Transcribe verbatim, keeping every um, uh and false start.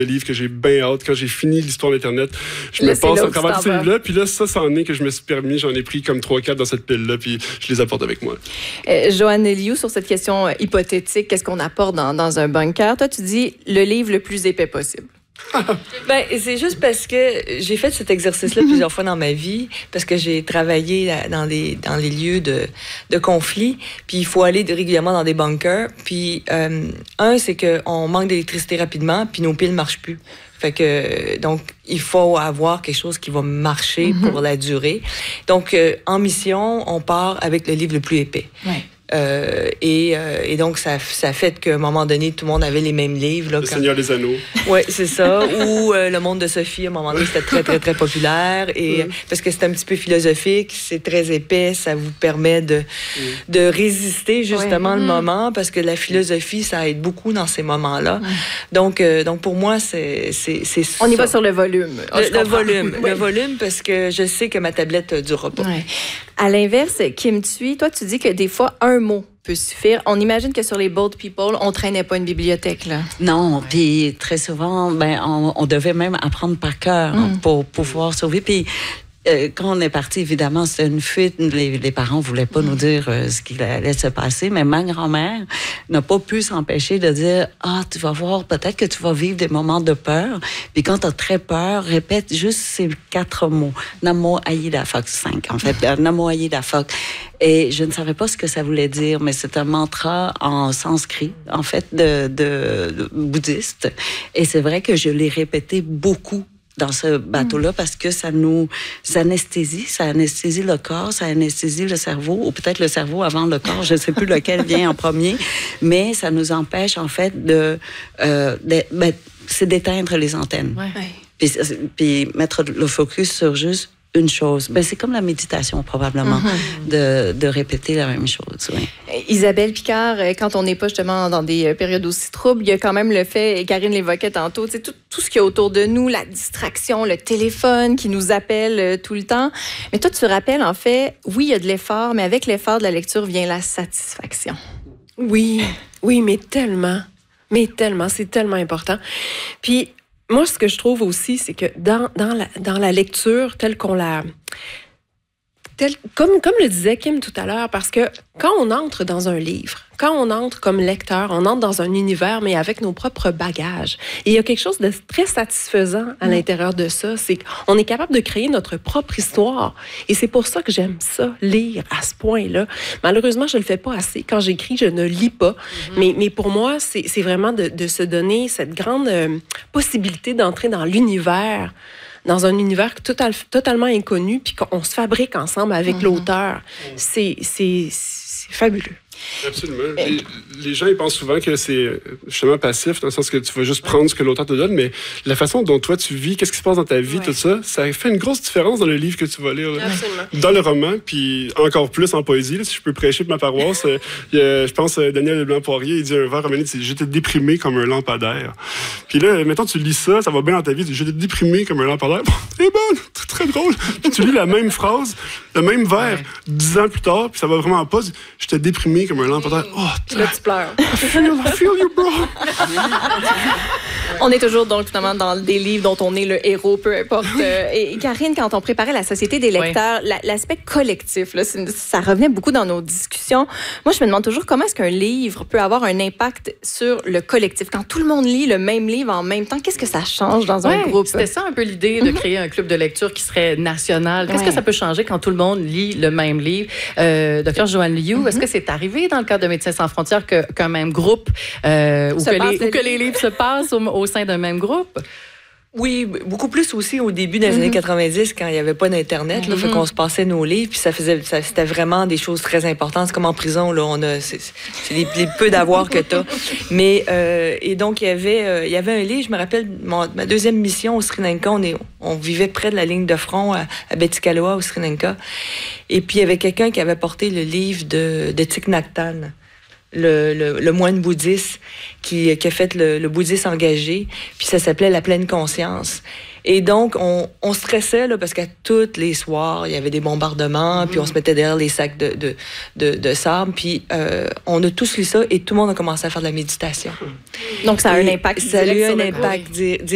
le livre que j'ai bien hâte. Quand j'ai fini l'histoire d'Internet, je là, me passe là encore à ce livre-là. Puis là, ça, c'en est que je me suis permis. J'en ai pris comme trois quatre dans cette pile-là, puis je les apporte avec moi. Euh, Joanne Liu, sur cette question euh, hypothétique, qu'est-ce qu'on apporte dans, dans un bunker? Toi, tu dis le livre le plus épais possible. Ben, c'est juste parce que j'ai fait cet exercice-là plusieurs fois dans ma vie, parce que j'ai travaillé dans des dans les lieux de, de conflit, puis il faut aller régulièrement dans des bunkers. Puis, euh, un, c'est qu'on manque d'électricité rapidement, puis nos piles ne marchent plus. Fait que, donc, il faut avoir quelque chose qui va marcher mm-hmm. pour la durée. Donc, euh, en mission, on part avec le livre le plus épais. Ouais. Euh, et, euh, et donc, ça, ça fait qu'à un moment donné, tout le monde avait les mêmes livres. Là, le quand... Seigneur des Anneaux. Oui, c'est ça. Ou euh, Le Monde de Sophie, à un moment donné, c'était très, très, très populaire. Et, mm. Parce que c'est un petit peu philosophique, c'est très épais, ça vous permet de, mm. de résister justement ouais. le mm. moment, parce que la philosophie, ça aide beaucoup dans ces moments-là. Mm. Donc, euh, donc, pour moi, c'est, c'est, c'est On ça. y va sur le volume. Le, oh, le volume. Oui. Le volume, parce que je sais que ma tablette ne durera pas. Ouais. À l'inverse, Kim Thuy, toi, tu dis que des fois, un mot peut suffire. On imagine que sur les Boat People, on traînait pas une bibliothèque, là. Non, puis très souvent, ben, on, on devait même apprendre par cœur mm. pour pouvoir sauver. Puis euh, quand on est parti, évidemment, c'était une fuite. Les, les parents voulaient pas mm. nous dire euh, ce qu'il allait se passer, mais ma grand-mère n'a pas pu s'empêcher de dire « Ah, tu vas voir, peut-être que tu vas vivre des moments de peur. Puis quand tu as très peur, répète juste ces quatre mots. Namo Aïda Fok, cinq, en fait. Namo Aïda Fok. » Et je ne savais pas ce que ça voulait dire, mais c'est un mantra en sanskrit, en fait, de, de, de bouddhiste. Et c'est vrai que je l'ai répété beaucoup dans ce bateau-là, parce que ça nous anesthésie, ça anesthésie le corps, ça anesthésie le cerveau, ou peut-être le cerveau avant le corps, je ne sais plus lequel vient en premier, mais ça nous empêche, en fait, de... Euh, de ben, c'est d'éteindre les antennes. Ouais. Puis, puis mettre le focus sur juste une chose. Ben, c'est comme la méditation, probablement, mm-hmm. de, de répéter la même chose. Oui. Isabelle Picard, quand on n'est pas justement dans des périodes aussi troubles, il y a quand même le fait, et Karine l'évoquait tantôt, tu sais, tout, tout ce qu'il y a autour de nous, la distraction, le téléphone qui nous appelle tout le temps. Mais toi, tu rappelles, en fait, oui, il y a de l'effort, mais avec l'effort de la lecture vient la satisfaction. Oui, oui, mais tellement, mais tellement, c'est tellement important. Puis, moi, ce que je trouve aussi, c'est que dans, dans, la, dans la lecture telle qu'on la... Telle, comme, comme le disait Kim tout à l'heure, parce que quand on entre dans un livre, quand on entre comme lecteur, on entre dans un univers, mais avec nos propres bagages. Et il y a quelque chose de très satisfaisant à mmh. l'intérieur de ça, c'est qu'on est capable de créer notre propre histoire. Et c'est pour ça que j'aime ça, lire à ce point-là. Malheureusement, je ne le fais pas assez. Quand j'écris, je ne lis pas. Mmh. Mais, mais pour moi, c'est, c'est vraiment de, de se donner cette grande euh, possibilité d'entrer dans l'univers, dans un univers total, totalement inconnu, puis qu'on se fabrique ensemble avec mmh. l'auteur. Mmh. C'est, c'est, c'est fabuleux. Absolument. Les, les gens, ils pensent souvent que c'est justement passif, dans le sens que tu vas juste prendre ce que l'auteur te donne, mais la façon dont toi tu vis, qu'est-ce qui se passe dans ta vie, ouais. tout ça, ça fait une grosse différence dans le livre que tu vas lire. Là. Absolument. Dans le roman, puis encore plus en poésie, là, si je peux prêcher pour ma paroisse. euh, y a, je pense, Daniel Leblanc-Poirier, il dit un vers romané, c'est « J'étais déprimé comme un lampadaire ». Puis là, maintenant tu lis ça, ça va bien dans ta vie, tu dis « J'étais déprimé comme un lampadaire ». C'est bon, c'est très drôle. Puis tu lis la même phrase, le même vers, ouais. dix ans plus tard, puis ça va vraiment pas. « J'étais déprimé comme un lampadaire ». Oh, là, tu pleures. I feel, I feel you, bro. On est toujours donc finalement dans des livres dont on est le héros, peu importe. Et Karine, quand on préparait la Société des lecteurs, oui. l'aspect collectif, là, ça revenait beaucoup dans nos discussions. Moi, je me demande toujours comment est-ce qu'un livre peut avoir un impact sur le collectif. Quand tout le monde lit le même livre en même temps, qu'est-ce que ça change dans un ouais, groupe? C'était ça un peu l'idée de créer un club de lecture qui serait national. Qu'est-ce ouais. que ça peut changer quand tout le monde lit le même livre? Euh, Docteur Joanne Liu, mm-hmm. est-ce que c'est arrivé dans le cadre de Médecins sans frontières que, qu'un même groupe, euh, ou, que les, ou que les livres se passent au, au sein d'un même groupe? Oui, beaucoup plus aussi au début des mm-hmm. années quatre-vingt-dix, quand il n'y avait pas d'Internet, là, mm-hmm. fait qu'on se passait nos livres, puis ça faisait, ça, c'était vraiment des choses très importantes. C'est comme en prison, là, on a, c'est, c'est les, les peu d'avoirs que t'as. Mais, euh, et donc, il y avait, euh, il y avait un livre, je me rappelle, mon, ma deuxième mission au Sri Lanka, on, est, on vivait près de la ligne de front à, à Bettikaloa, au Sri Lanka. Et puis, il y avait quelqu'un qui avait porté le livre de, de Thich Nhat Hanh. Le, le, le moine bouddhiste qui, qui a fait le, le bouddhisme engagé, puis ça s'appelait La pleine conscience. Et donc, on, on stressait, là, parce qu'à tous les soirs, il y avait des bombardements, mmh. puis on se mettait derrière les sacs de, de, de, de sable, puis euh, on a tous lu ça, et tout le monde a commencé à faire de la méditation. Donc, ça a et un impact ça a eu un sur impact le...